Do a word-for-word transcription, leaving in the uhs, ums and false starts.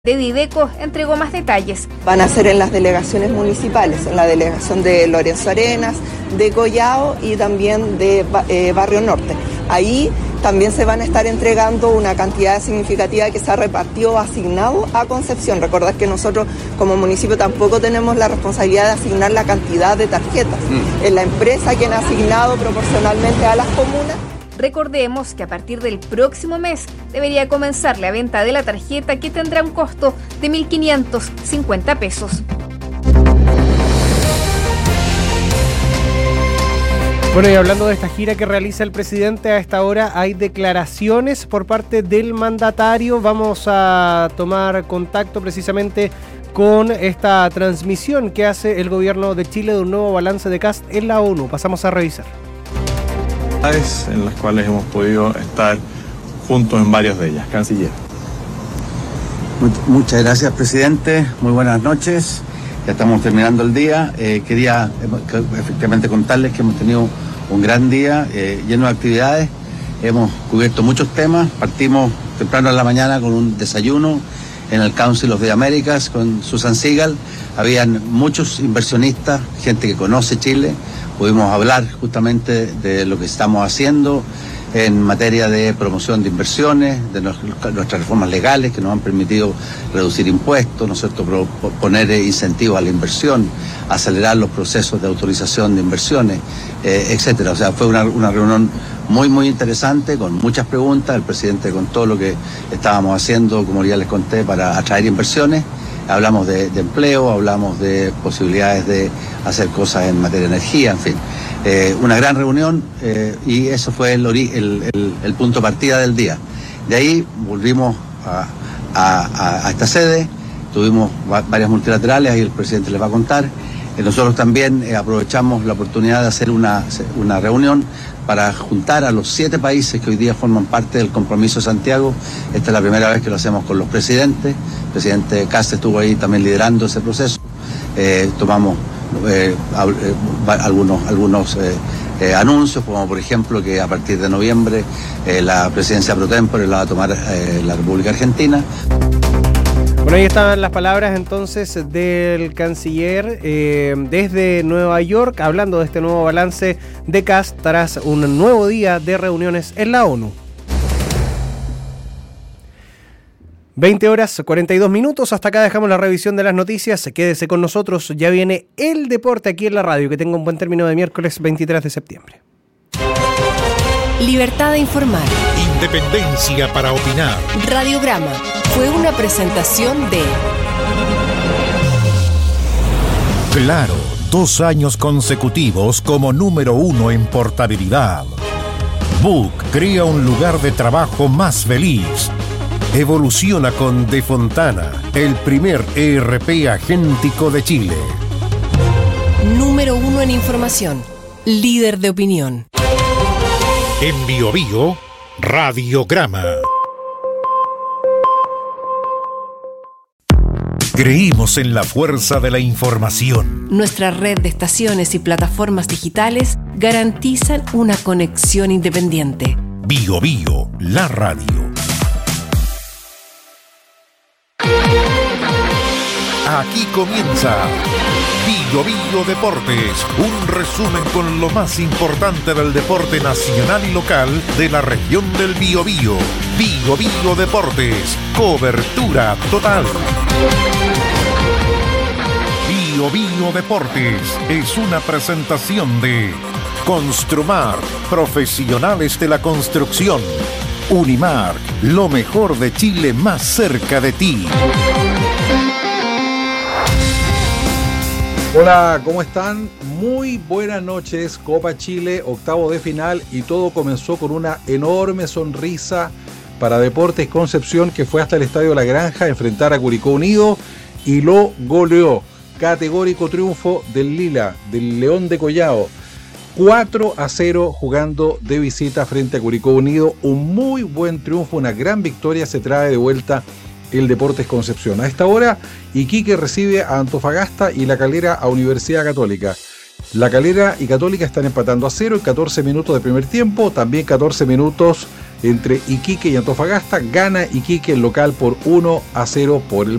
de Dideco entregó más detalles. Van a ser en las delegaciones municipales, en la delegación de Lorenzo Arenas, de Collao y también de eh, Barrio Norte. Ahí también se van a estar entregando una cantidad significativa que se ha repartido, asignado a Concepción. Recordad que nosotros como municipio tampoco tenemos la responsabilidad de asignar la cantidad de tarjetas. Mm. Es la empresa quien ha asignado proporcionalmente a las comunas. Recordemos que a partir del próximo mes debería comenzar la venta de la tarjeta, que tendrá un costo de mil quinientos cincuenta pesos. Bueno, y hablando de esta gira que realiza el presidente, a esta hora hay declaraciones por parte del mandatario. Vamos a tomar contacto precisamente con esta transmisión que hace el gobierno de Chile de un nuevo balance de C A S en la ONU. Pasamos a revisar. En las cuales hemos podido estar juntos en varias de ellas. Canciller. Muchas gracias, presidente. Muy buenas noches. Ya estamos terminando el día. Eh, quería efectivamente contarles que hemos tenido un gran día eh, lleno de actividades. Hemos cubierto muchos temas. Partimos temprano en la mañana con un desayuno en el Council of the Americas con Susan Segal. Habían muchos inversionistas, gente que conoce Chile. Pudimos hablar justamente de lo que estamos haciendo en materia de promoción de inversiones, de nuestras reformas legales que nos han permitido reducir impuestos, ¿no es cierto?, poner incentivos a la inversión, acelerar los procesos de autorización de inversiones, eh, etcétera. O sea, fue una, una reunión muy, muy interesante, con muchas preguntas. El presidente contó lo que estábamos haciendo, como ya les conté, para atraer inversiones. Hablamos de, de empleo, hablamos de posibilidades de hacer cosas en materia de energía, en fin. Eh, una gran reunión eh, y eso fue el, el, el, el punto de partida del día. De ahí volvimos a, a, a esta sede, tuvimos varias multilaterales, ahí el presidente les va a contar. Eh, nosotros también eh, aprovechamos la oportunidad de hacer una, una reunión para juntar a los siete países que hoy día forman parte del Compromiso de Santiago. Esta es la primera vez que lo hacemos con los presidentes. El presidente Kast estuvo ahí también liderando ese proceso. Eh, tomamos eh, eh, algunos, algunos eh, eh, anuncios, como por ejemplo que a partir de noviembre eh, la presidencia pro tempore la va a tomar eh, la República Argentina. Bueno, ahí estaban las palabras entonces del canciller eh, desde Nueva York, hablando de este nuevo balance de C A S tras un nuevo día de reuniones en la ONU. veinte horas cuarenta y dos minutos, hasta acá dejamos la revisión de las noticias. Quédese con nosotros, ya viene el deporte aquí en la radio. Que tenga un buen término de miércoles veintitrés de septiembre. Libertad de informar. Independencia para opinar. Radiograma fue una presentación de Claro, dos años consecutivos como número uno en portabilidad. Book crea un lugar de trabajo más feliz. Evoluciona con De Fontana, el primer E R P agéntico de Chile. Número uno en información. Líder de opinión. En Bio Bio, Radiograma. Creímos en la fuerza de la información. Nuestra red de estaciones y plataformas digitales garantizan una conexión independiente. Bio Bio, la radio. Aquí comienza Bio Bio Deportes, un resumen con lo más importante del deporte nacional y local de la región del Biobío. Bio Bio Deportes, cobertura total. Bio Bio Deportes es una presentación de Construmar, profesionales de la construcción. Unimark, lo mejor de Chile más cerca de ti. Hola, ¿cómo están? Muy buenas noches. Copa Chile, octavo de final, y todo comenzó con una enorme sonrisa para Deportes Concepción, que fue hasta el Estadio La Granja a enfrentar a Curicó Unido y lo goleó. Categórico triunfo del Lila, del León de Collao. cuatro a cero jugando de visita frente a Curicó Unido. Un muy buen triunfo, una gran victoria se trae de vuelta el Deportes Concepción. A esta hora, Iquique recibe a Antofagasta y La Calera a Universidad Católica. La Calera y Católica están empatando a cero en catorce minutos de primer tiempo. También catorce minutos entre Iquique y Antofagasta. Gana Iquique el local por uno a cero por el